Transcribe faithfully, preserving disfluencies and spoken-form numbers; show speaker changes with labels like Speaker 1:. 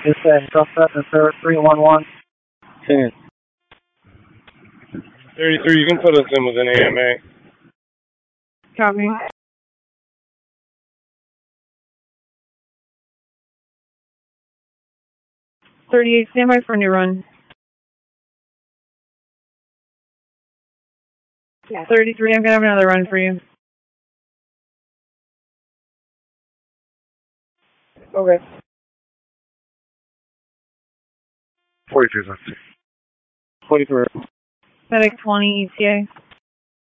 Speaker 1: Dispatch, suspect in service three one one.
Speaker 2: ten. thirty-three, you can put us in with an A M A.
Speaker 3: Copy. thirty-eight, stand by for a new run. Yeah. thirty-three, I'm going to have another run for you. Okay.
Speaker 2: forty-three, let's see.
Speaker 1: forty-three.
Speaker 3: FedEx twenty, E T A.